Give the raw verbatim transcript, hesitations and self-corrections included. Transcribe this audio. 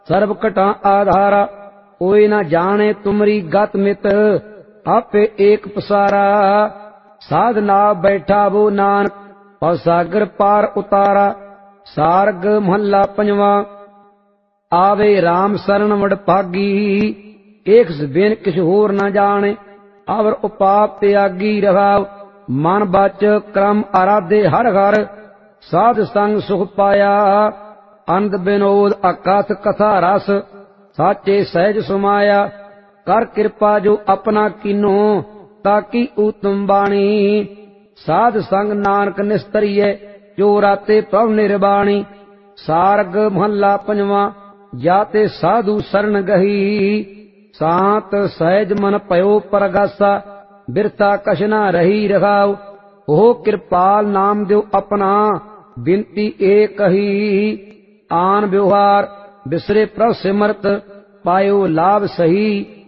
SERB कटा आधारा, कोई न जाने तुमरी गत मित, आपे एक पसारा। साधना बैठा वो नानक, पव सागर पार उतारा। सारग महला पंजवा। आवे राम शरण वड भागी, एक बिन किछ होर न जाने। अवर उपाप त्यागी रहाव, मन बच क्रम आराधे हर हर। साध संग सुख पाया, अंध विनोद अकथ कथा रस। साचे सहज सुमाया, कर कृपा जो अपना कीनो, ताकि उत्तम बाणी। साध संग नानक निस्तरिय, जो राते प्रभ निर्बाणी। सारग महला पंजवा। जाते साधु शरण गही, शांत सहज मन पयो परगासा। बिरथा कछ न रही रघाव, हो कृपाल नाम दो अपना। बिनती एक ही, आन व्यवहार बिसरे प्रभ सिमरत। पायो लाभ सही,